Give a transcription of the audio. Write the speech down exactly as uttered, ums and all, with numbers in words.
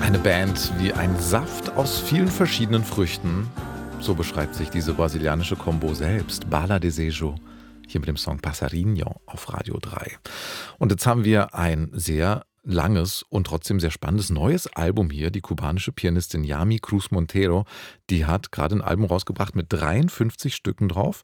Eine Band wie ein Saft aus vielen verschiedenen Früchten. So beschreibt sich diese brasilianische Kombo selbst. Bala Desejo, hier mit dem Song Passarinho auf Radio drei. Und jetzt haben wir ein sehr langes und trotzdem sehr spannendes neues Album hier. Die kubanische Pianistin Yami Cruz Montero, die hat gerade ein Album rausgebracht mit dreiundfünfzig Stücken drauf.